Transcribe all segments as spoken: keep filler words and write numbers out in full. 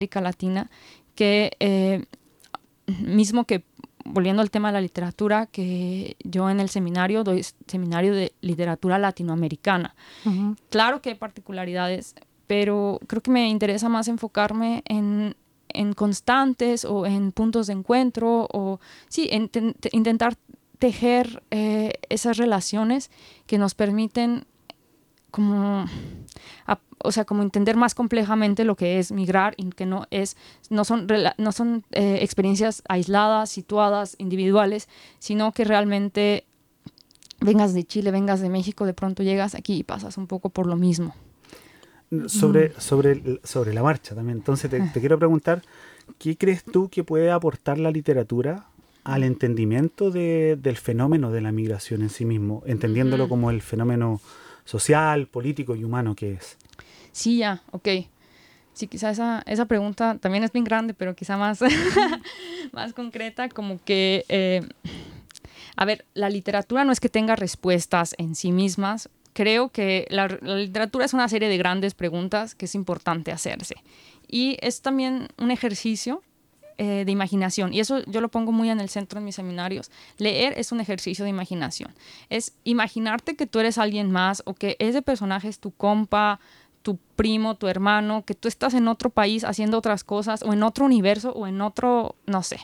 América Latina, que eh, mismo que, volviendo al tema de la literatura, que yo en el seminario doy seminario de literatura latinoamericana. Uh-huh. Claro que hay particularidades, pero creo que me interesa más enfocarme en, en constantes o en puntos de encuentro, o sí, en te, te, intentar tejer eh, esas relaciones que nos permiten como, a, o sea, como entender más complejamente lo que es migrar, y que no es, no son, no son eh, experiencias aisladas, situadas, individuales, sino que realmente vengas de Chile, vengas de México, de pronto llegas aquí y pasas un poco por lo mismo. Sobre, sobre, sobre la marcha también. Entonces te, te quiero preguntar, ¿qué crees tú que puede aportar la literatura al entendimiento de, del fenómeno de la migración en sí mismo, entendiéndolo uh-huh. como el fenómeno social, político y humano que es? Sí, ya, ok. Sí, quizá esa, esa pregunta también es bien grande, pero quizá más, más concreta, como que, eh, a ver, la literatura no es que tenga respuestas en sí mismas. Creo que la, la literatura es una serie de grandes preguntas que es importante hacerse. Y es también un ejercicio eh, de imaginación. Y eso yo lo pongo muy en el centro en mis seminarios. Leer es un ejercicio de imaginación. Es imaginarte que tú eres alguien más, o que ese personaje es tu compa, tu primo, tu hermano, que tú estás en otro país haciendo otras cosas, o en otro universo, o en otro, no sé.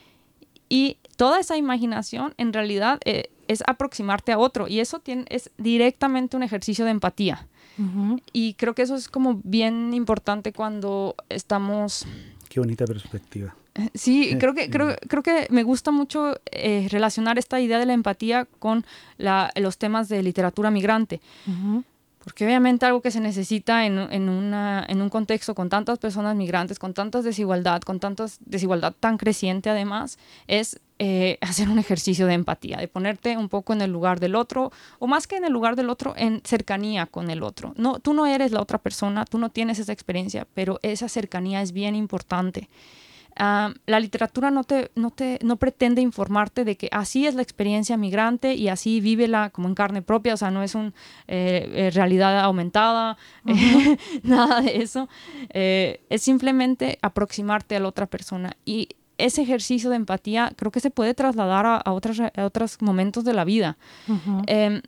Y toda esa imaginación en realidad eh, es aproximarte a otro, y eso tiene, es directamente un ejercicio de empatía. Uh-huh. Y creo que eso es como bien importante cuando estamos... Qué bonita perspectiva. Sí, creo que, creo, creo que me gusta mucho eh, relacionar esta idea de la empatía con la, los temas de literatura migrante. Uh-huh. Porque obviamente algo que se necesita en, en, una, en un contexto con tantas personas migrantes, con tanta desigualdad, con tanta desigualdad tan creciente además, es eh, hacer un ejercicio de empatía, de ponerte un poco en el lugar del otro, o más que en el lugar del otro, en cercanía con el otro. No, tú no eres la otra persona, tú no tienes esa experiencia, pero esa cercanía es bien importante. Uh, la literatura no, te, no, te, no pretende informarte de que así es la experiencia migrante y así vívela como en carne propia, o sea, no es una eh, realidad aumentada, uh-huh. eh, nada de eso. Eh, es simplemente aproximarte a la otra persona. Y ese ejercicio de empatía creo que se puede trasladar a, a, otras, a otros momentos de la vida. Uh-huh. Eh,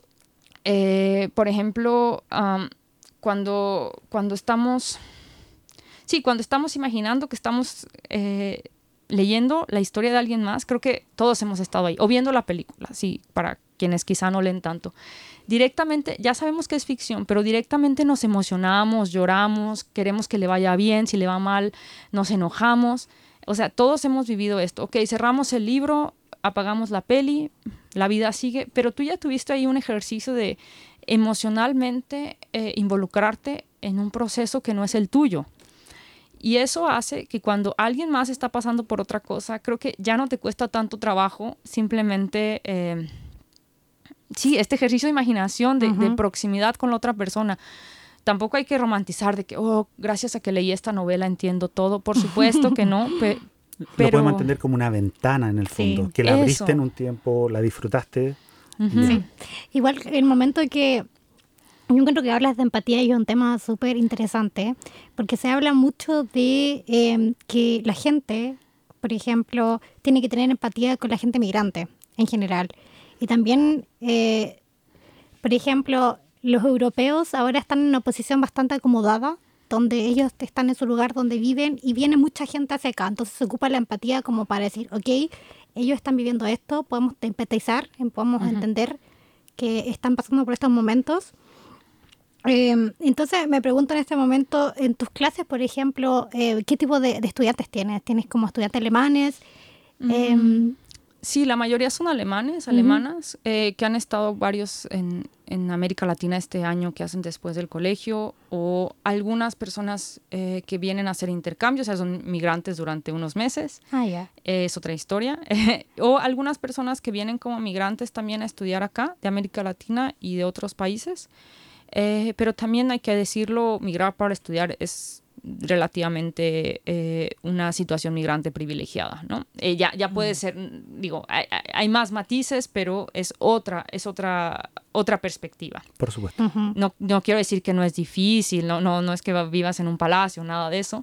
eh, por ejemplo, um, cuando, cuando estamos... Sí, cuando estamos imaginando que estamos eh, leyendo la historia de alguien más, creo que todos hemos estado ahí, o viendo la película, sí, para quienes quizá no leen tanto. Directamente, ya sabemos que es ficción, pero directamente nos emocionamos, lloramos, queremos que le vaya bien, si le va mal, nos enojamos. O sea, todos hemos vivido esto. Ok, cerramos el libro, apagamos la peli, la vida sigue, pero tú ya tuviste ahí un ejercicio de emocionalmente eh, involucrarte en un proceso que no es el tuyo. Y eso hace que cuando alguien más está pasando por otra cosa, creo que ya no te cuesta tanto trabajo simplemente, eh, sí, este ejercicio de imaginación, de, uh-huh. de proximidad con la otra persona. Tampoco hay que romantizar de que, oh, gracias a que leí esta novela entiendo todo. Por supuesto que no, pe- pero... Lo podemos entender como una ventana en el fondo, sí, que la eso. abriste en un tiempo, la disfrutaste. Uh-huh. Sí. Igual el momento que... Yo encuentro que hablas de empatía y es un tema súper interesante, porque se habla mucho de eh, que la gente, por ejemplo, tiene que tener empatía con la gente migrante en general. Y también, eh, por ejemplo, los europeos ahora están en una posición bastante acomodada, donde ellos están en su lugar donde viven y viene mucha gente hacia acá. Entonces se ocupa la empatía como para decir, ok, ellos están viviendo esto, podemos empatizar, podemos uh-huh. entender que están pasando por estos momentos. Eh, entonces me pregunto en este momento, en tus clases, por ejemplo, eh, ¿qué tipo de, de estudiantes tienes? ¿Tienes como estudiantes alemanes? Mm. Eh, sí, la mayoría son alemanes, alemanas, uh-huh. eh, que han estado varios en, en América Latina este año, que hacen después del colegio, o algunas personas eh, que vienen a hacer intercambios, o sea, son migrantes durante unos meses, ah, yeah. eh, es otra historia, o algunas personas que vienen como migrantes también a estudiar acá, de América Latina y de otros países. Eh, pero también hay que decirlo, migrar para estudiar es relativamente eh, una situación migrante privilegiada, ¿no? Eh, ya, ya puede ser, digo, hay, hay más matices, pero es otra, es otra, otra perspectiva. Por supuesto. Uh-huh. No, no quiero decir que no es difícil, no, no, no es que vivas en un palacio, nada de eso,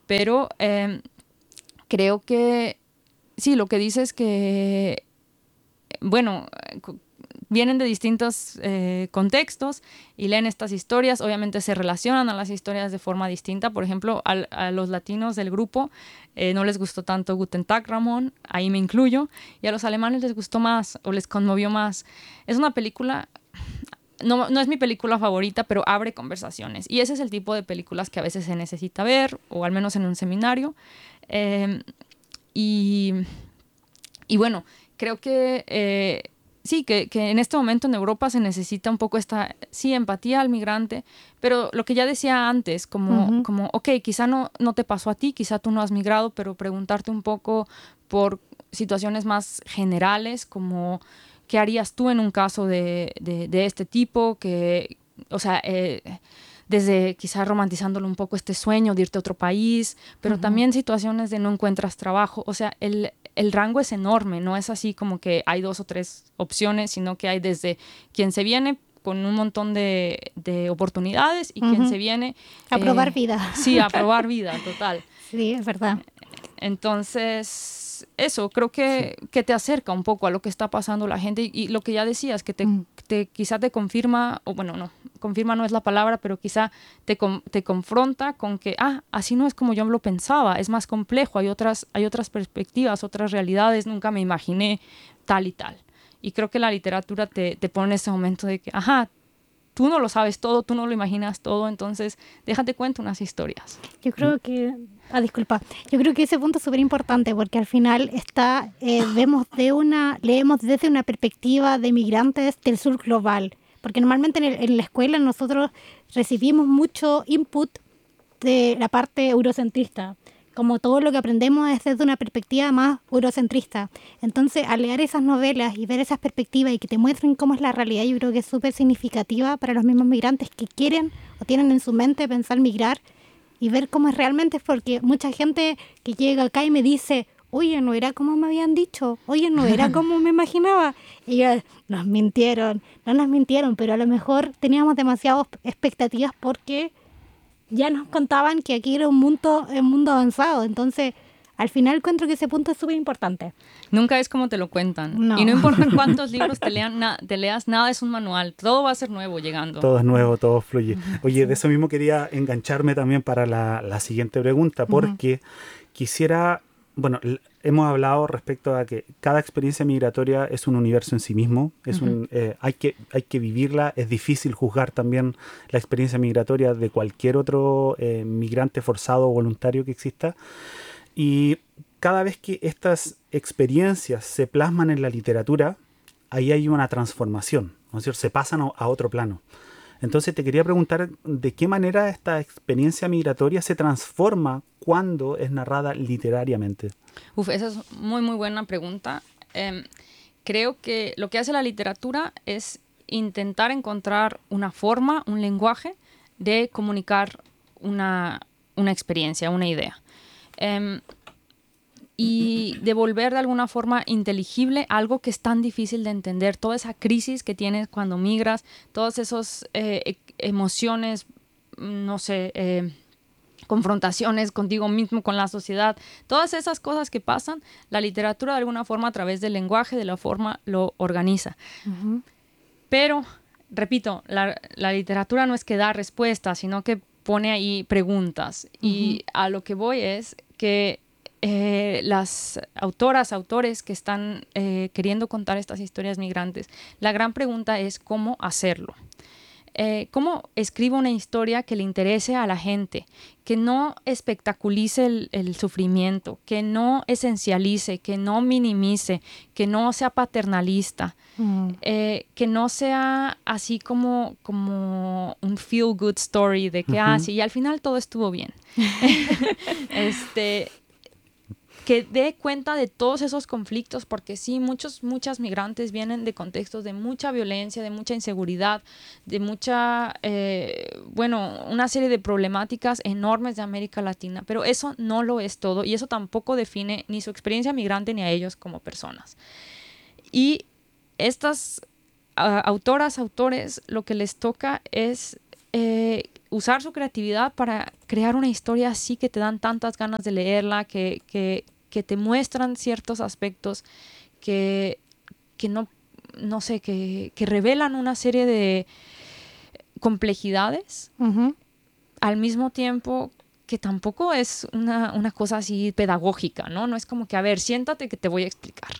pero eh, creo que sí, lo que dices es que, bueno, vienen de distintos eh, contextos y leen estas historias, obviamente se relacionan a las historias de forma distinta. Por ejemplo, al, a los latinos del grupo eh, no les gustó tanto Guten Tag, Ramón, ahí me incluyo, y a los alemanes les gustó más o les conmovió más. Es una película, no, no es mi película favorita, pero abre conversaciones, y ese es el tipo de películas que a veces se necesita ver, o al menos en un seminario. Eh, y, y bueno, creo que... Eh, Sí, que, que en este momento en Europa se necesita un poco esta, sí, empatía al migrante, pero lo que ya decía antes, como, uh-huh. como ok, quizá no, no te pasó a ti, quizá tú no has migrado, pero preguntarte un poco por situaciones más generales, como qué harías tú en un caso de, de, de este tipo, que, o sea, eh, desde quizá romantizándolo un poco este sueño de irte a otro país, pero uh-huh. también situaciones de no encuentras trabajo, o sea, el... el rango es enorme, no es así como que hay dos o tres opciones, sino que hay desde quien se viene con un montón de, de oportunidades y uh-huh. quien se viene... A eh, probar vida. Sí, a probar vida, total. Sí, es verdad. Entonces, eso, creo que, sí. que te acerca un poco a lo que está pasando la gente y, y lo que ya decías, que te, uh-huh. te, quizá te confirma, o bueno, no, confirma no es la palabra, pero quizá te, te confronta con que, ah, así no es como yo lo pensaba, es más complejo, hay otras, hay otras perspectivas, otras realidades, nunca me imaginé tal y tal. Y creo que la literatura te, te pone en ese momento de que, ajá, tú no lo sabes todo, tú no lo imaginas todo, entonces déjate cuento unas historias. Yo creo que, ah, disculpa, yo creo que ese punto es súper importante porque al final está, eh, vemos de una, leemos desde una perspectiva de migrantes del sur global. Porque normalmente en, el, en la escuela nosotros recibimos mucho input de la parte eurocentrista. Como todo lo que aprendemos es desde una perspectiva más eurocentrista. Entonces, al leer esas novelas y ver esas perspectivas y que te muestren cómo es la realidad, yo creo que es súper significativa para los mismos migrantes que quieren o tienen en su mente pensar migrar y ver cómo es realmente. Porque mucha gente que llega acá y me dice... oye, no era como me habían dicho, oye, no era como me imaginaba. Y yo, nos mintieron, no nos mintieron, pero a lo mejor teníamos demasiadas expectativas porque ya nos contaban que aquí era un mundo, un mundo avanzado. Entonces, al final encuentro que ese punto es súper importante. Nunca es como te lo cuentan. No. Y no importa cuántos libros te, lean, na, te leas, nada es un manual. Todo va a ser nuevo llegando. Todo es nuevo, todo fluye. Oye, sí. De eso mismo quería engancharme también para la, la siguiente pregunta, porque uh-huh. quisiera... Bueno, hemos hablado respecto a que cada experiencia migratoria es un universo en sí mismo, es uh-huh. un, eh, hay que, hay que vivirla, es difícil juzgar también la experiencia migratoria de cualquier otro eh, migrante forzado o voluntario que exista. Y cada vez que estas experiencias se plasman en la literatura, ahí hay una transformación, ¿no es cierto? Se pasan a otro plano. Entonces te quería preguntar de qué manera esta experiencia migratoria se transforma cuando es narrada literariamente. Uf, esa es muy, muy buena pregunta. Eh, creo que lo que hace la literatura es intentar encontrar una forma, un lenguaje de comunicar una, una experiencia, una idea. Eh, y devolver de alguna forma inteligible algo que es tan difícil de entender, toda esa crisis que tienes cuando migras, todas esas eh, emociones, no sé, eh, confrontaciones contigo mismo, con la sociedad, todas esas cosas que pasan, la literatura de alguna forma a través del lenguaje, de la forma, lo organiza. Uh-huh. Pero, repito, la, la literatura no es que da respuestas, sino que pone ahí preguntas. Uh-huh. Y a lo que voy es que Eh, las autoras, autores que están eh, queriendo contar estas historias migrantes, la gran pregunta es cómo hacerlo. Eh, ¿Cómo escribo una historia que le interese a la gente, que no espectaculice el, el sufrimiento, que no esencialice, que no minimice, que no sea paternalista, mm. eh, que no sea así como, como un feel-good story de que, uh-huh. ah, sí, y al final todo estuvo bien? este... que dé cuenta de todos esos conflictos, porque sí, muchos, muchas migrantes vienen de contextos de mucha violencia, de mucha inseguridad, de mucha, eh, bueno, una serie de problemáticas enormes de América Latina, pero eso no lo es todo y eso tampoco define ni su experiencia migrante ni a ellos como personas. Y estas uh, autoras, autores, lo que les toca es eh, usar su creatividad para crear una historia así que te dan tantas ganas de leerla, que, que, que te muestran ciertos aspectos que, que no, no sé, que, que revelan una serie de complejidades, uh-huh. al mismo tiempo que tampoco es una, una cosa así pedagógica, ¿no? No es como que, a ver, siéntate que te voy a explicar.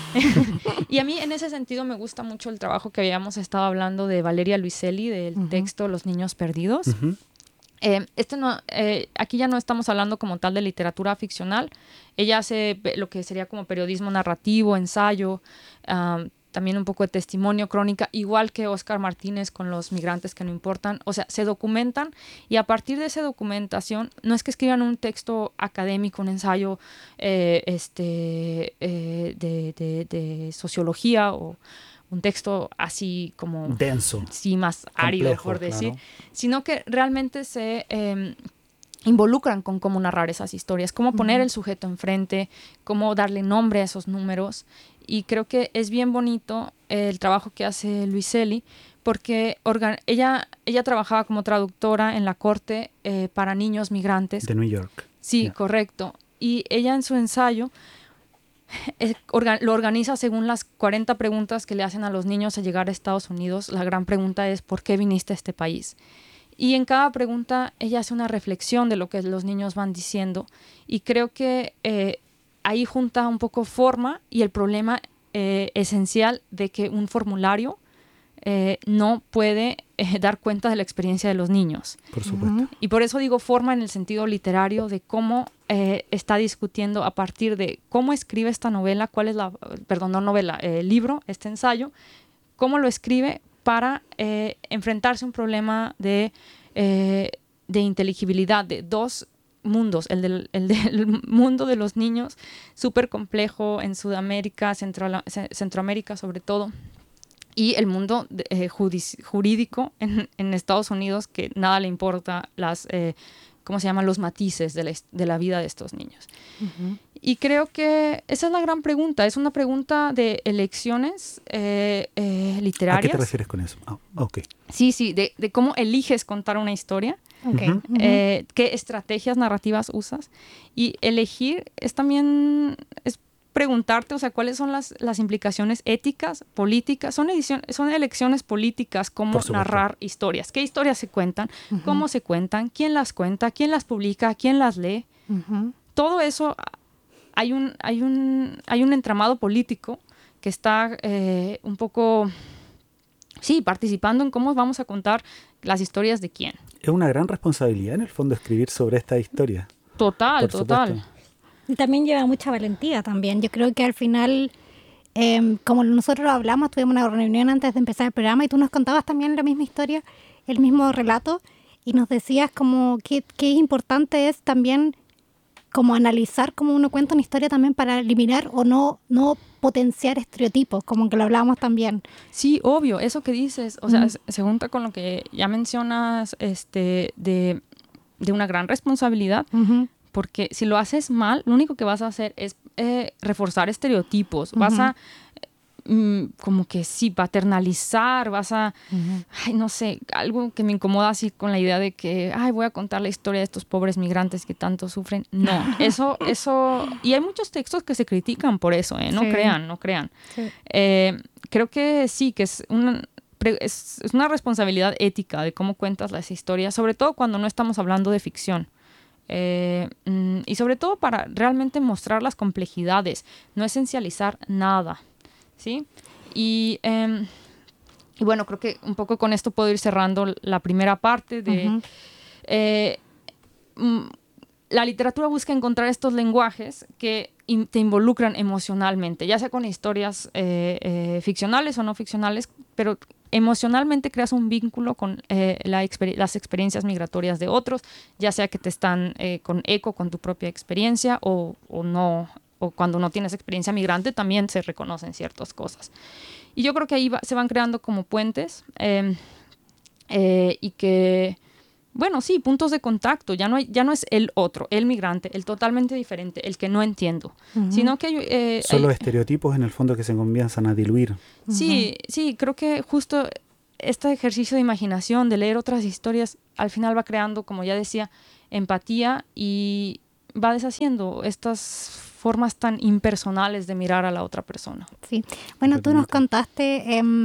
Y a mí en ese sentido me gusta mucho el trabajo que habíamos estado hablando de Valeria Luiselli, del uh-huh. texto Los niños perdidos. Uh-huh. Eh, este no, eh, aquí ya no estamos hablando como tal de literatura ficcional. Ella hace lo que sería como periodismo narrativo, ensayo, um, también un poco de testimonio, crónica, igual que Óscar Martínez con Los migrantes que no importan. O sea, se documentan y a partir de esa documentación, no es que escriban un texto académico, un ensayo eh, este, eh, de, de, de sociología o un texto así como... denso. Sí, más árido, complejo, por decir. Claro. Sino que realmente se... Eh, involucran con cómo narrar esas historias, cómo poner uh-huh. el sujeto enfrente, cómo darle nombre a esos números. Y creo que es bien bonito el trabajo que hace Luiselli, porque organ- ella, ella trabajaba como traductora en la corte eh, para niños migrantes. De New York. Sí, yeah. correcto. Y ella en su ensayo eh, orga- lo organiza según las cuarenta preguntas que le hacen a los niños al llegar a Estados Unidos. La gran pregunta es, ¿por qué viniste a este país? Y en cada pregunta ella hace una reflexión de lo que los niños van diciendo y creo que eh, ahí junta un poco forma y el problema eh, esencial de que un formulario eh, no puede eh, dar cuenta de la experiencia de los niños. Por supuesto. Uh-huh. Y por eso digo forma en el sentido literario de cómo eh, está discutiendo a partir de cómo escribe esta novela, cuál es la, perdón, no novela, eh, libro, este ensayo, cómo lo escribe para eh, enfrentarse a un problema de, eh, de inteligibilidad de dos mundos, el del, el del mundo de los niños, súper complejo en Sudamérica, Centro, Centroamérica sobre todo, y el mundo de, eh, judici- jurídico en, en Estados Unidos, que nada le importa las, eh, ¿cómo se llaman? Los matices de la, de la vida de estos niños. Uh-huh. Y creo que esa es la gran pregunta. Es una pregunta de elecciones eh, eh, literarias. ¿A qué te refieres con eso? Oh, ok. Sí, sí, de, de cómo eliges contar una historia. Okay. Uh-huh. Eh, qué estrategias narrativas usas. Y elegir es también... Es preguntarte, o sea, cuáles son las, las implicaciones éticas, políticas. Son, edición, son elecciones políticas, cómo narrar historias. ¿Qué historias se cuentan? Uh-huh. ¿Cómo se cuentan? ¿Quién las cuenta? ¿Quién las publica? ¿Quién las lee? Uh-huh. Todo eso... Hay un, hay, un, hay un entramado político que está eh, un poco, sí, participando en cómo vamos a contar las historias de quién. Es una gran responsabilidad, en el fondo, escribir sobre esta historia. Total, Por total. supuesto. Y también lleva mucha valentía también. Yo creo que al final, eh, como nosotros hablamos, tuvimos una reunión antes de empezar el programa y tú nos contabas también la misma historia, el mismo relato, y nos decías como que, que importante es también como analizar cómo uno cuenta una historia también para eliminar o no, no potenciar estereotipos, como que lo hablábamos también. Sí, obvio, eso que dices, o sea, mm. se, se junta con lo que ya mencionas este, de, de una gran responsabilidad, uh-huh. porque si lo haces mal, lo único que vas a hacer es eh, reforzar estereotipos, uh-huh. vas a mm, como que sí, paternalizar, vas a, uh-huh. ay, no sé, algo que me incomoda así con la idea de que, ay, voy a contar la historia de estos pobres migrantes que tanto sufren. No, eso, eso, y hay muchos textos que se critican por eso, ¿eh? No sí. crean, no crean. Sí. Eh, creo que sí, que es una, es, es una responsabilidad ética de cómo cuentas las historias, sobre todo cuando no estamos hablando de ficción. Eh, y sobre todo para realmente mostrar las complejidades, no esencializar nada. ¿Sí? Y, eh, y bueno, creo que un poco con esto puedo ir cerrando la primera parte de... Uh-huh. eh, m- la literatura busca encontrar estos lenguajes que in- te involucran emocionalmente, ya sea con historias eh, eh, ficcionales o no ficcionales, pero emocionalmente creas un vínculo con eh, la exper- las experiencias migratorias de otros, ya sea que te están eh, con eco con tu propia experiencia o, o no... o cuando no tienes experiencia migrante, también se reconocen ciertas cosas. Y yo creo que ahí va, se van creando como puentes eh, eh, y que, bueno, sí, puntos de contacto. Ya no, hay, ya no es el otro, el migrante, el totalmente diferente, el que no entiendo, uh-huh. sino que... Eh, Son los hay, estereotipos, en el fondo, que se comienzan a diluir. Sí, uh-huh. sí, creo que justo este ejercicio de imaginación, de leer otras historias, al final va creando, como ya decía, empatía y va deshaciendo estas formas tan impersonales de mirar a la otra persona. Sí, bueno, tú nos contaste, eh,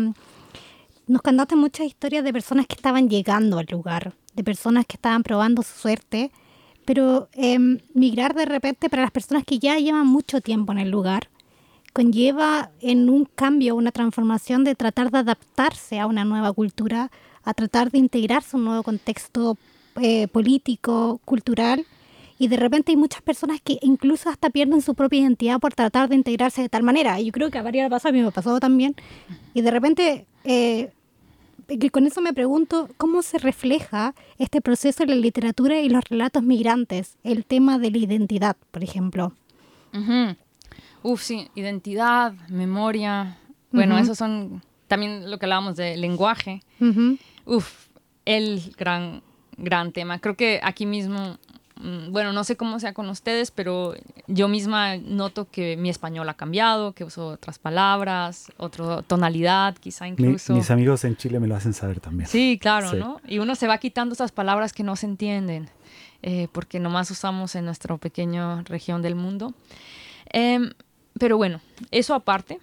nos contaste muchas historias de personas que estaban llegando al lugar, de personas que estaban probando su suerte, pero eh, migrar de repente para las personas que ya llevan mucho tiempo en el lugar conlleva en un cambio, una transformación de tratar de adaptarse a una nueva cultura, a tratar de integrarse a un nuevo contexto eh, político, cultural, y de repente hay muchas personas que incluso hasta pierden su propia identidad por tratar de integrarse de tal manera. Y yo creo que a varios le pasó, a mí me pasó también, y de repente, eh, que con eso me pregunto, ¿cómo se refleja este proceso en la literatura y los relatos migrantes? El tema de la identidad, por ejemplo. Uh-huh. Uf, sí, identidad, memoria, bueno, uh-huh. esos son también lo que hablábamos de lenguaje. Uh-huh. Uf, el gran, gran tema. Creo que aquí mismo, bueno, no sé cómo sea con ustedes, pero yo misma noto que mi español ha cambiado, que uso otras palabras, otra tonalidad, quizá incluso. Mi, mis amigos en Chile me lo hacen saber también. Sí, claro, sí. ¿no? Y uno se va quitando esas palabras que no se entienden, eh, porque nomás usamos en nuestra pequeña región del mundo. Eh, Pero bueno, eso aparte,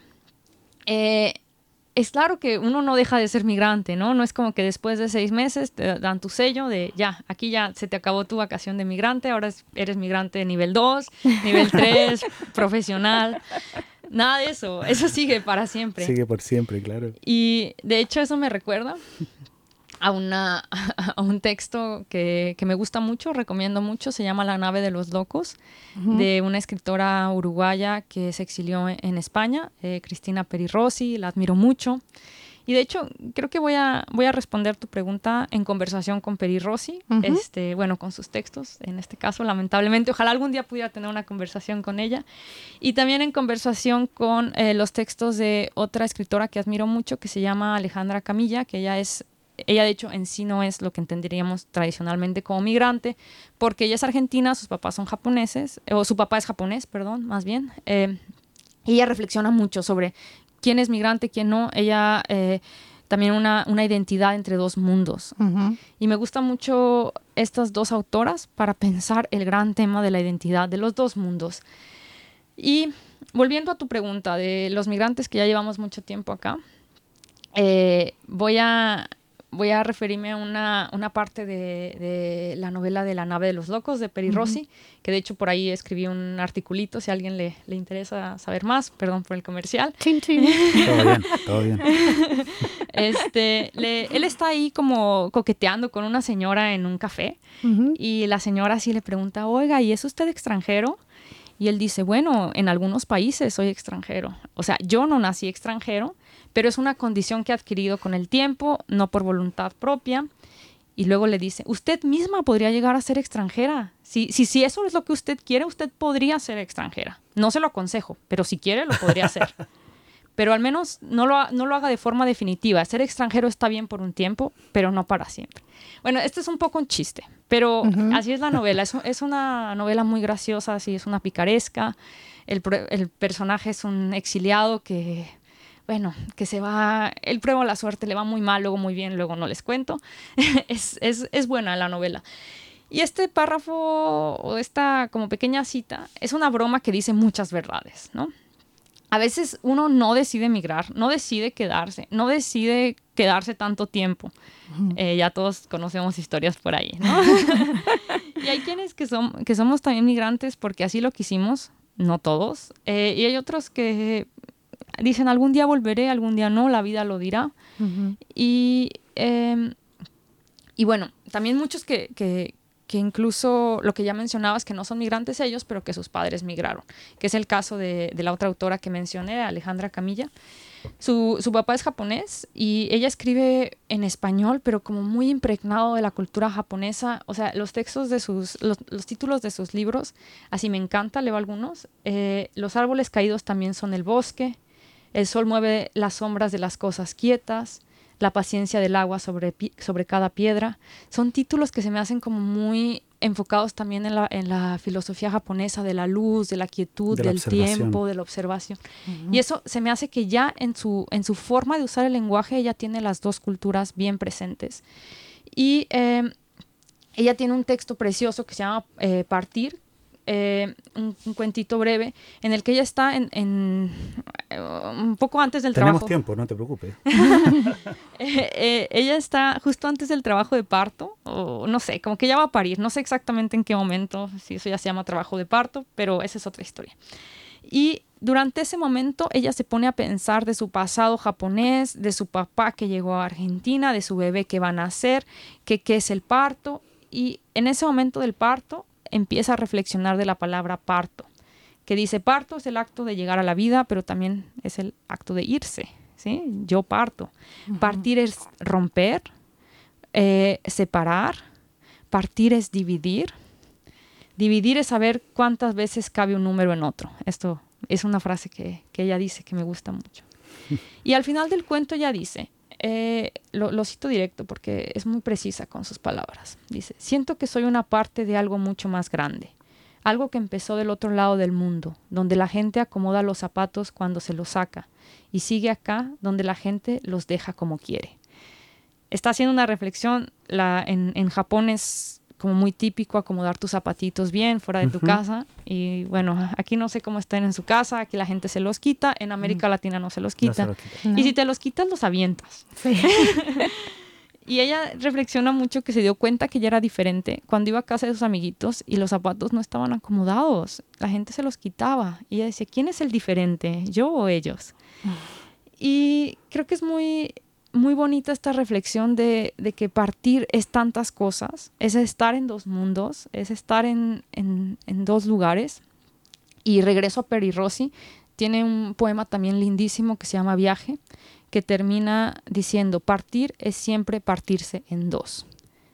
eh, es claro que uno no deja de ser migrante, ¿no? No es como que después de seis meses te dan tu sello de ya, aquí ya se te acabó tu vacación de migrante, ahora eres migrante de nivel dos, nivel tres, profesional. Nada de eso, eso sigue para siempre. Sigue por siempre, claro. Y de hecho eso me recuerda a, una, a un texto que, que me gusta mucho, recomiendo mucho, se llama La nave de los locos, uh-huh. de una escritora uruguaya que se exilió en, en España, eh, Cristina Peri Rossi, la admiro mucho. Y de hecho, creo que voy a, voy a responder tu pregunta en conversación con Peri Rossi, uh-huh. este, bueno, con sus textos, en este caso, lamentablemente. Ojalá algún día pudiera tener una conversación con ella. Y también en conversación con eh, los textos de otra escritora que admiro mucho, que se llama Alejandra Camilla, que ella es Ella, de hecho, en sí no es lo que entenderíamos tradicionalmente como migrante, porque ella es argentina, sus papás son japoneses, o su papá es japonés, perdón, más bien. Eh, y ella reflexiona mucho sobre quién es migrante, quién no. Ella eh, también una, una identidad entre dos mundos. Uh-huh. Y me gustan mucho estas dos autoras para pensar el gran tema de la identidad de los dos mundos. Y volviendo a tu pregunta de los migrantes que ya llevamos mucho tiempo acá, eh, voy a... Voy a referirme a una, una parte de, de la novela de La nave de los locos, de Peri Rossi, uh-huh. que de hecho por ahí escribí un articulito, si a alguien le, le interesa saber más, perdón por el comercial. Chin, chin. Todo bien, todo bien. Este, le, él está ahí como coqueteando con una señora en un café, uh-huh. y la señora sí le pregunta, oiga, ¿y es usted extranjero? Y él dice, bueno, en algunos países soy extranjero. O sea, yo no nací extranjero, pero es una condición que he adquirido con el tiempo, no por voluntad propia. Y luego le dice, usted misma podría llegar a ser extranjera. Si, si, si eso es lo que usted quiere, usted podría ser extranjera. No se lo aconsejo, pero si quiere, lo podría hacer. Pero al menos no lo, no lo haga de forma definitiva. Ser extranjero está bien por un tiempo, pero no para siempre. Bueno, este es un poco un chiste, pero uh-huh. así es la novela. Es, es una novela muy graciosa, así es una picaresca. El, el personaje es un exiliado que, bueno, que se va... Él prueba la suerte, le va muy mal, luego muy bien, luego no les cuento. es, es, es buena la novela. Y este párrafo, o esta como pequeña cita, es una broma que dice muchas verdades, ¿no? A veces uno no decide emigrar, no decide quedarse, no decide quedarse tanto tiempo. Uh-huh. Eh, ya todos conocemos historias por ahí, ¿no? Y hay quienes que, son, que somos también migrantes porque así lo quisimos, no todos. Eh, y hay otros que dicen algún día volveré, algún día no, la vida lo dirá. Uh-huh. Y, eh, y bueno, también muchos que... que que incluso lo que ya mencionabas, que no son migrantes ellos, pero que sus padres migraron, que es el caso de, de la otra autora que mencioné, Alejandra Camilla. Su, su papá es japonés y ella escribe en español, pero como muy impregnado de la cultura japonesa. O sea, los textos de sus, los, los títulos de sus libros, así me encanta, leo algunos. Eh, los árboles caídos también son el bosque, el sol mueve las sombras de las cosas quietas, la paciencia del agua sobre, sobre cada piedra. Son títulos que se me hacen como muy, enfocados también en la, en la filosofía japonesa de la luz, de la quietud, de la del tiempo, de la observación. Uh-huh. Y eso se me hace que ya en su, en su forma de usar el lenguaje, ella tiene las dos culturas bien presentes. Y eh, ella tiene un texto precioso que se llama eh, Partir, Eh, un, un cuentito breve en el que ella está en, en uh, un poco antes del Tenemos trabajo. Tenemos tiempo, no te preocupes. eh, eh, ella está justo antes del trabajo de parto, o no sé, como que ya va a parir, no sé exactamente en qué momento, si eso ya se llama trabajo de parto, pero esa es otra historia. Y durante ese momento ella se pone a pensar de su pasado japonés, de su papá que llegó a Argentina, de su bebé que va a nacer, que qué es el parto, y en ese momento del parto empieza a reflexionar de la palabra parto, que dice parto es el acto de llegar a la vida, pero también es el acto de irse, ¿sí? Yo parto. Uh-huh. Partir es romper, eh, separar, partir es dividir. Dividir es saber cuántas veces cabe un número en otro. Esto es una frase que, que ella dice que me gusta mucho. Y al final del cuento ella dice, Eh, lo, lo cito directo porque es muy precisa con sus palabras. Dice, siento que soy una parte de algo mucho más grande, algo que empezó del otro lado del mundo, donde la gente acomoda los zapatos cuando se los saca y sigue acá donde la gente los deja como quiere. Está haciendo una reflexión, la, en, en Japón es como muy típico acomodar tus zapatitos bien fuera de tu uh-huh. casa, y bueno, aquí no sé cómo están en su casa, aquí la gente se los quita, en América uh-huh. Latina no se los quita, no se los quita. No. Y si te los quitas los avientas. Sí. Y ella reflexiona mucho que se dio cuenta que ya era diferente cuando iba a casa de sus amiguitos y los zapatos no estaban acomodados, la gente se los quitaba y ella decía, ¿quién es el diferente, yo o ellos? Uh-huh. Y creo que es muy muy bonita esta reflexión de, de que partir es tantas cosas, es estar en dos mundos, es estar en, en, en dos lugares. Y regreso a Peri Rossi, tiene un poema también lindísimo que se llama Viaje, que termina diciendo, partir es siempre partirse en dos.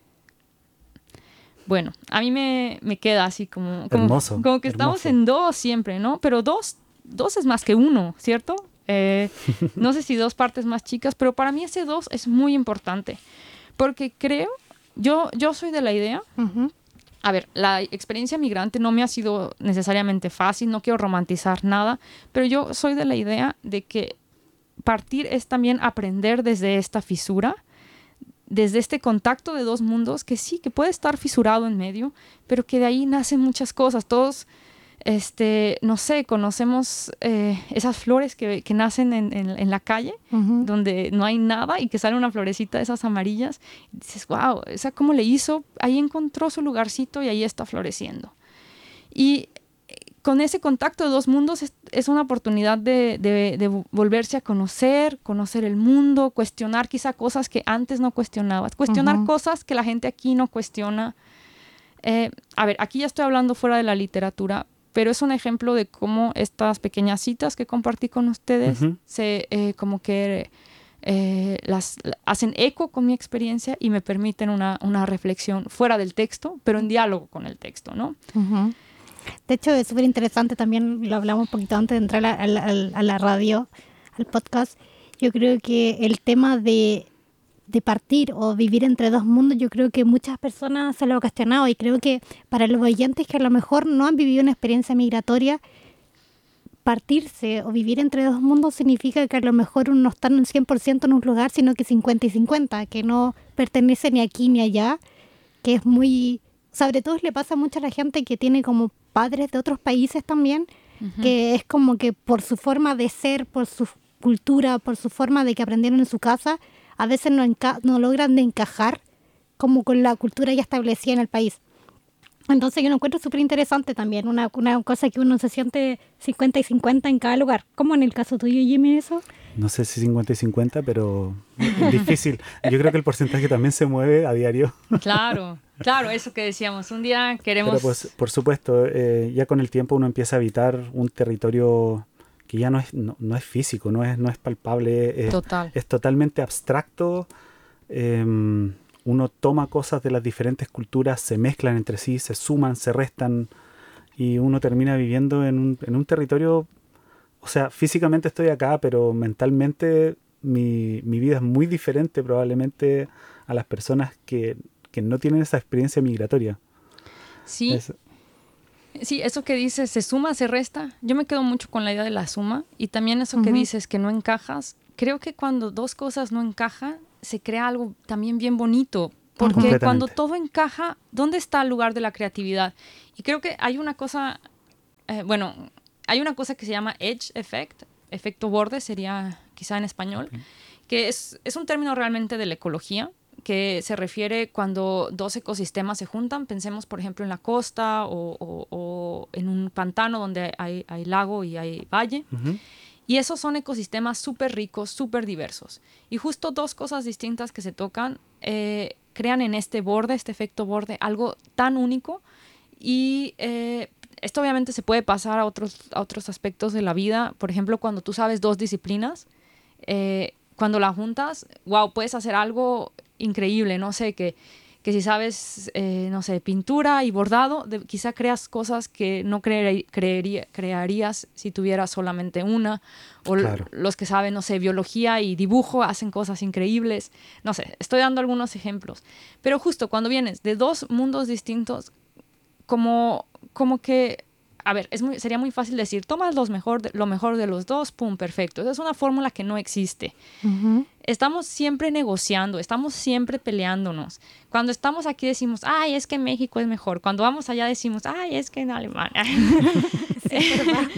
Bueno, a mí me, me queda así como, como, hermoso, como que estamos hermoso. en dos siempre, ¿no? Pero dos, dos es más que uno, ¿cierto? Eh, no sé si dos partes más chicas, pero para mí ese dos es muy importante, porque creo, yo, yo soy de la idea, uh-huh. a ver, la experiencia migrante no me ha sido necesariamente fácil, no quiero romantizar nada, pero yo soy de la idea de que partir es también aprender desde esta fisura, desde este contacto de dos mundos, que sí, que puede estar fisurado en medio, pero que de ahí nacen muchas cosas, todos... Este, no sé, conocemos eh, esas flores que, que nacen en, en, en la calle, uh-huh. donde no hay nada y que sale una florecita de esas amarillas. Y dices, wow, esa cómo le hizo, ahí encontró su lugarcito y ahí está floreciendo. Y con ese contacto de dos mundos es, es una oportunidad de, de, de volverse a conocer, conocer el mundo, cuestionar quizá cosas que antes no cuestionabas, cuestionar uh-huh. cosas que la gente aquí no cuestiona. Eh, a ver, aquí ya estoy hablando fuera de la literatura, pero es un ejemplo de cómo estas pequeñas citas que compartí con ustedes uh-huh. se eh, como que eh, las hacen eco con mi experiencia y me permiten una, una reflexión fuera del texto, pero en diálogo con el texto, ¿no? Uh-huh. De hecho, es súper interesante, también lo hablamos un poquito antes de entrar a, a, a, a la radio, al podcast. Yo creo que el tema de de partir o vivir entre dos mundos, yo creo que muchas personas se lo han cuestionado, y creo que para los oyentes que a lo mejor no han vivido una experiencia migratoria, partirse o vivir entre dos mundos significa que a lo mejor uno no está en cien por ciento en un lugar, sino que cincuenta y cincuenta, que no pertenece ni aquí ni allá, que es muy... Sobre todo le pasa mucho a la gente que tiene como padres de otros países también, uh-huh. que es como que por su forma de ser, por su cultura, por su forma de que aprendieron en su casa, a veces no, enca- no logran de encajar como con la cultura ya establecida en el país. Entonces yo lo encuentro súper interesante también, una, una cosa que uno se siente cincuenta y cincuenta en cada lugar. ¿Cómo en el caso tuyo, Jimmy, eso? No sé si cincuenta y cincuenta, pero es difícil. Yo creo que el porcentaje también se mueve a diario. Claro, claro, eso que decíamos. Un día queremos... Pero pues, por supuesto, eh, ya con el tiempo uno empieza a habitar un territorio que ya no es, no, no es físico, no es, no es palpable, es, Total. es totalmente abstracto. Eh, uno toma cosas de las diferentes culturas, se mezclan entre sí, se suman, se restan, y uno termina viviendo en un, en un territorio, o sea, físicamente estoy acá, pero mentalmente mi, mi vida es muy diferente probablemente a las personas que, que no tienen esa experiencia migratoria. Sí. Es, Sí, eso que dices, se suma, se resta. Yo me quedo mucho con la idea de la suma. Y también eso Uh-huh. que dices, que no encajas. Creo que cuando dos cosas no encajan, se crea algo también bien bonito. Porque cuando todo encaja, ¿dónde está el lugar de la creatividad? Y creo que hay una cosa, eh, bueno, hay una cosa que se llama edge effect, efecto borde sería quizá en español, okay. que es, es un término realmente de la ecología, que se refiere cuando dos ecosistemas se juntan. Pensemos, por ejemplo, en la costa o, o, o en un pantano donde hay, hay lago y hay valle. Uh-huh. Y esos son ecosistemas súper ricos, súper diversos. Y justo dos cosas distintas que se tocan eh, crean en este borde, este efecto borde, algo tan único. Y eh, esto obviamente se puede pasar a otros, a otros aspectos de la vida. Por ejemplo, cuando tú sabes dos disciplinas, eh, cuando la juntas, wow, puedes hacer algo increíble, no sé, que, que si sabes, eh, no sé, pintura y bordado, de, quizá creas cosas que no creer, creería, crearías si tuvieras solamente una, o claro. l- los que saben, no sé, biología y dibujo hacen cosas increíbles, no sé, estoy dando algunos ejemplos, pero justo cuando vienes de dos mundos distintos, como, como que... A ver, es muy, sería muy fácil decir, tomas los mejor de, lo mejor de los dos, pum, perfecto. Esa es una fórmula que no existe. Uh-huh. Estamos siempre negociando, estamos siempre peleándonos. Cuando estamos aquí decimos, ay, es que México es mejor. Cuando vamos allá decimos, ay, es que en Alemania. Sí,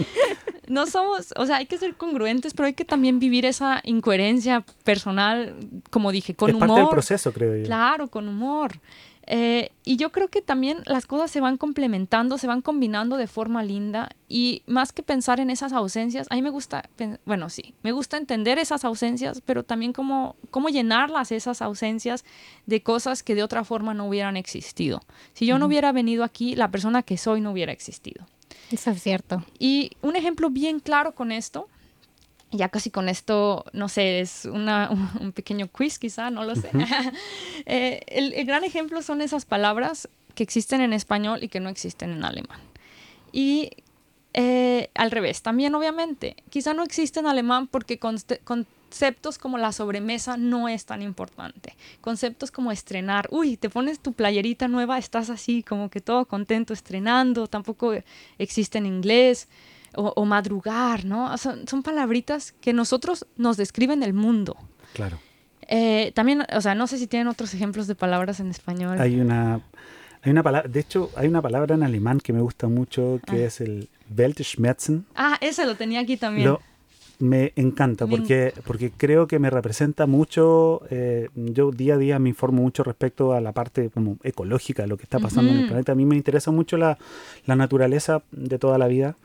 no somos, o sea, hay que ser congruentes, pero hay que también vivir esa incoherencia personal, como dije, con es humor. Es parte del proceso, creo yo. Claro, con humor. Eh, y yo creo que también las cosas se van complementando, se van combinando de forma linda y más que pensar en esas ausencias, a mí me gusta, bueno, sí, me gusta entender esas ausencias, pero también cómo, cómo llenarlas, esas ausencias de cosas que de otra forma no hubieran existido. Si yo uh-huh. no hubiera venido aquí, la persona que soy no hubiera existido. Eso es cierto. Y un ejemplo bien claro con esto, ya casi con esto, no sé, es una, un, un pequeño quiz quizá, no lo sé. Uh-huh. eh, el, el gran ejemplo son esas palabras que existen en español y que no existen en alemán. Y eh, al revés, también obviamente, quizá no existe en alemán porque conste- conceptos como la sobremesa no es tan importante. Conceptos como estrenar, uy, te pones tu playerita nueva, estás así como que todo contento estrenando, tampoco existe en inglés. O, o madrugar, ¿no? Son, son palabritas que nosotros nos describen el mundo. Claro. Eh, también, o sea, no sé si tienen otros ejemplos de palabras en español. Hay una, hay una palabra, de hecho, hay una palabra en alemán que me gusta mucho, que ah. es el Weltschmerzen. Ah, ese lo tenía aquí también. Lo, me encanta porque, porque creo que me representa mucho. Eh, yo día a día me informo mucho respecto a la parte como ecológica de lo que está pasando uh-huh. en el planeta. A mí me interesa mucho la, la naturaleza de toda la vida.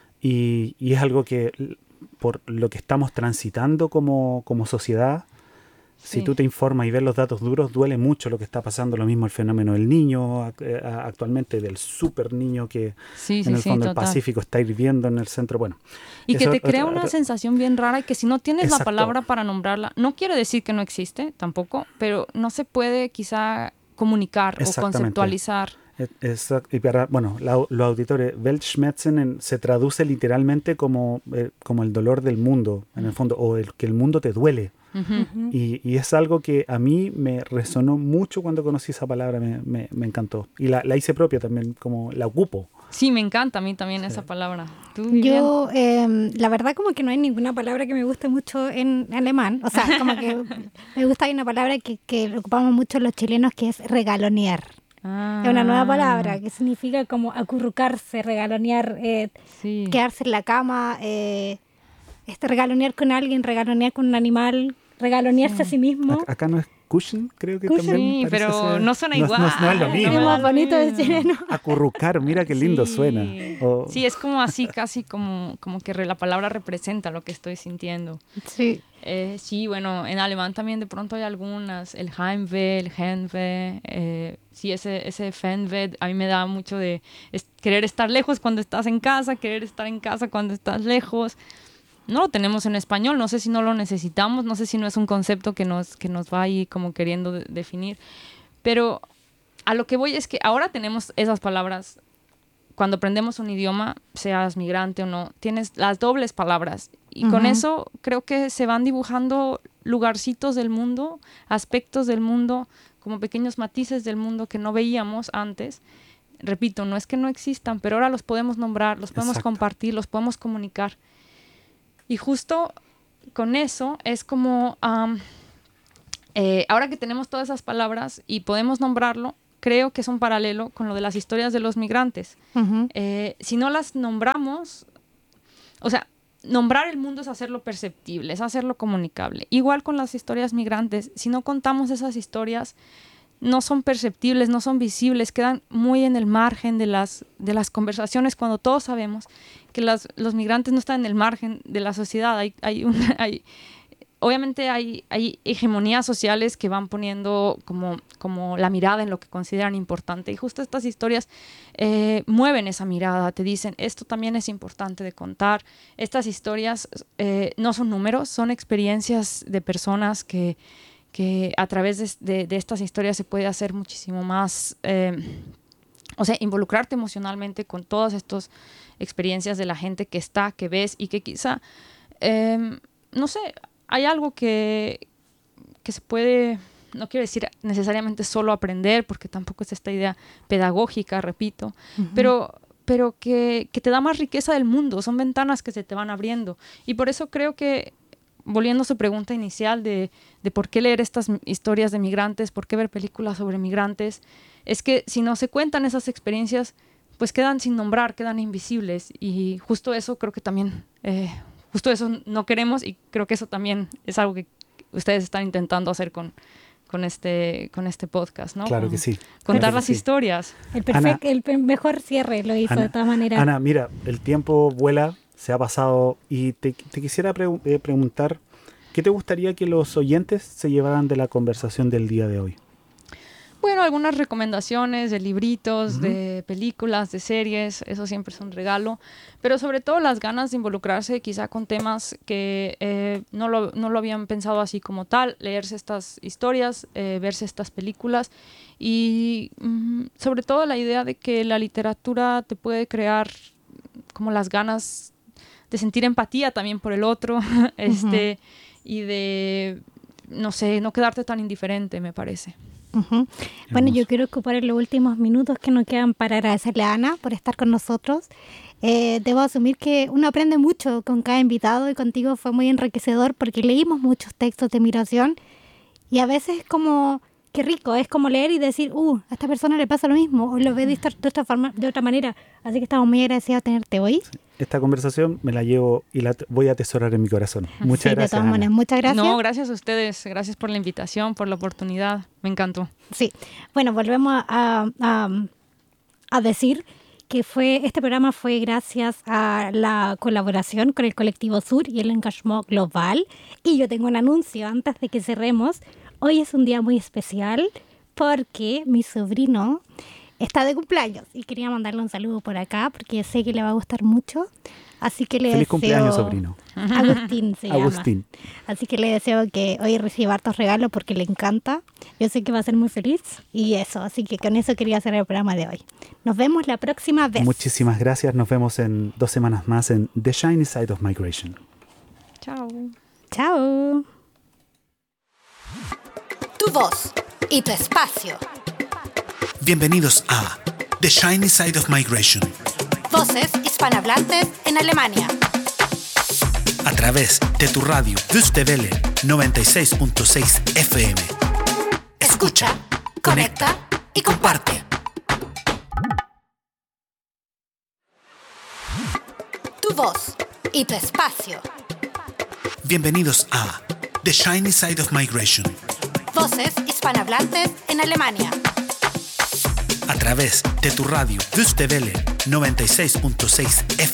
Y, y es algo que, por lo que estamos transitando como, como sociedad, sí. si tú te informas y ves los datos duros, duele mucho lo que está pasando. Lo mismo el fenómeno del niño, eh, actualmente del super niño que sí, en sí, el fondo sí, del Pacífico está hirviendo en el centro. Bueno, y que eso, te crea otra, una otra, sensación bien rara y que si no tienes exacto. la palabra para nombrarla, no quiere decir que no existe tampoco, pero no se puede quizá comunicar o conceptualizar. Exacto. Y para, bueno, la, los auditores, Weltschmerzen en, se traduce literalmente como, eh, como el dolor del mundo, en el fondo, o el que el mundo te duele. Uh-huh. Y, y es algo que a mí me resonó mucho cuando conocí esa palabra, me, me, me encantó. Y la, la hice propia también, como la ocupo. Sí, me encanta a mí también sí. esa palabra. ¿Tú, Yo, eh, la verdad, como que no hay ninguna palabra que me guste mucho en alemán. O sea, como que me gusta, hay una palabra que, que ocupamos mucho los chilenos, que es regalonear. Ah. Es una nueva palabra que significa como acurrucarse, regalonear, eh, sí. quedarse en la cama, eh, este, regalonear con alguien, regalonear con un animal, regalonearse sí. a sí mismo. Acá, acá no es cushion, creo que cushion, también. Sí, pero ser, no suena no, igual. No, no es lo mismo. Es más bonito de chileno. Acurrucar, mira qué lindo sí. suena. Oh. Sí, es como así, casi como, como que la palabra representa lo que estoy sintiendo. Sí. Eh, sí, bueno, en alemán también de pronto hay algunas, el Heimweh, el Heimweh, eh, sí, ese, ese Fernweh a mí me da mucho de es, querer estar lejos cuando estás en casa, querer estar en casa cuando estás lejos. No lo tenemos en español, no sé si no lo necesitamos, no sé si no es un concepto que nos, que nos va ahí como queriendo de, definir, pero a lo que voy es que ahora tenemos esas palabras. Cuando aprendemos un idioma, seas migrante o no, tienes las dobles palabras. Y uh-huh. con eso creo que se van dibujando lugarcitos del mundo, aspectos del mundo, como pequeños matices del mundo que no veíamos antes. repito, no es que no existan, pero ahora los podemos nombrar, los podemos Exacto. compartir, los podemos comunicar. Y justo con eso es como, um, eh, ahora que tenemos todas esas palabras y podemos nombrarlo, creo que es un paralelo con lo de las historias de los migrantes. Uh-huh. Eh, si no las nombramos, o sea, nombrar el mundo es hacerlo perceptible, es hacerlo comunicable. Igual con las historias migrantes, si no contamos esas historias, no son perceptibles, no son visibles, quedan muy en el margen de las, de las conversaciones, cuando todos sabemos que las, los migrantes no están en el margen de la sociedad. Hay, hay una, hay, obviamente hay, hay hegemonías sociales que van poniendo como, como la mirada en lo que consideran importante, y justo estas historias eh, mueven esa mirada, te dicen, esto también es importante de contar. Estas historias eh, no son números, son experiencias de personas que que a través de, de, de estas historias se puede hacer muchísimo más, eh, o sea, involucrarte emocionalmente con todas estas experiencias de la gente que está, que ves, y que quizá, eh, no sé, hay algo que, que se puede, no quiero decir necesariamente solo aprender, porque tampoco es esta idea pedagógica, repito, uh-huh. pero, pero que, que te da más riqueza del mundo, son ventanas que se te van abriendo, y por eso creo que, volviendo a su pregunta inicial de, de por qué leer estas historias de migrantes, por qué ver películas sobre migrantes, es que si no se cuentan esas experiencias, pues quedan sin nombrar, quedan invisibles, y justo eso creo que también, eh, justo eso no queremos, y creo que eso también es algo que ustedes están intentando hacer con, con, este, con este podcast, ¿no? Claro con, que sí. Contar claro las que sí. historias. El, perfect, Ana, el mejor cierre lo hizo Ana, de todas maneras. Ana, mira, el tiempo vuela, se ha pasado, y te, te quisiera pre- eh, preguntar, ¿qué te gustaría que los oyentes se llevaran de la conversación del día de hoy? Bueno, algunas recomendaciones de libritos, uh-huh. de películas, de series, eso siempre es un regalo, pero sobre todo las ganas de involucrarse quizá con temas que eh, no, lo, no lo habían pensado así como tal, leerse estas historias, eh, verse estas películas, y mm, sobre todo la idea de que la literatura te puede crear como las ganas de sentir empatía también por el otro, este, uh-huh. y de, no sé, no quedarte tan indiferente, me parece. Uh-huh. Bueno, yo quiero ocupar los últimos minutos que nos quedan para agradecerle a Ana por estar con nosotros. Eh, debo asumir que uno aprende mucho con cada invitado, y contigo fue muy enriquecedor porque leímos muchos textos de migración, y a veces como, qué rico, es como leer y decir, uh, a esta persona le pasa lo mismo, o lo ve de, esta, de, otra, forma, de otra manera. Así que estamos muy agradecidos de tenerte hoy. Sí. Esta conversación me la llevo y la t- voy a atesorar en mi corazón. Muchas sí, gracias, de todas maneras, muchas gracias. No, gracias a ustedes. Gracias por la invitación, por la oportunidad. Me encantó. Sí. Bueno, volvemos a, a, a decir que fue este programa fue gracias a la colaboración con el Colectivo Sur y el Engagement Global. Y yo tengo un anuncio antes de que cerremos. Hoy es un día muy especial porque mi sobrino está de cumpleaños y quería mandarle un saludo por acá porque sé que le va a gustar mucho. Así que le Feliz deseo... cumpleaños, sobrino. Agustín se llama. Agustín. Así que le deseo que hoy reciba hartos regalos porque le encanta. Yo sé que va a ser muy feliz y eso. Así que con eso quería hacer el programa de hoy. Nos vemos la próxima vez. Muchísimas gracias. Nos vemos en dos semanas más en The Shiny Side of Migration. Chao. Chao. Tu voz y tu espacio. Bienvenidos a The Shiny Side of Migration. Voces hispanohablantes en Alemania. A través de tu radio Deutsche Welle noventa y seis punto seis F M. Escucha, conecta y comparte. Tu voz y tu espacio. Bienvenidos a The Shiny Side of Migration. Voces hispanohablantes en Alemania. A través de tu radio Deutsche Welle noventa y seis punto seis F M.